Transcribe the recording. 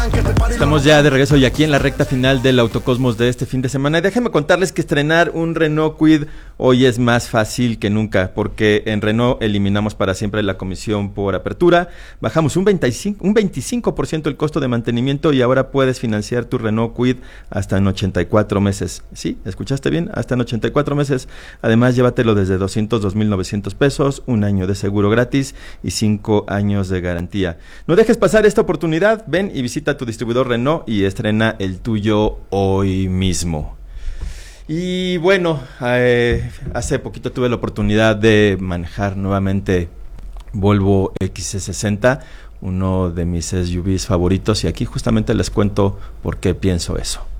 Estamos ya de regreso y aquí en la recta final del Autocosmos de este fin de semana. Y déjenme contarles que estrenar un Renault Kwid hoy es más fácil que nunca, porque en Renault eliminamos para siempre la comisión por apertura, bajamos un 25% el costo de mantenimiento y ahora puedes financiar tu Renault Kwid hasta en 84 meses. Sí, ¿escuchaste bien? Hasta en 84 meses. Además, llévatelo desde 202,900 pesos, un año de seguro gratis y 5 años de garantía. No dejes pasar esta oportunidad, ven y visita tu distribuidor Renault y estrena el tuyo hoy mismo. Y bueno, hace poquito tuve la oportunidad de manejar nuevamente Volvo XC60, uno de mis SUVs favoritos, y aquí justamente les cuento por qué pienso eso.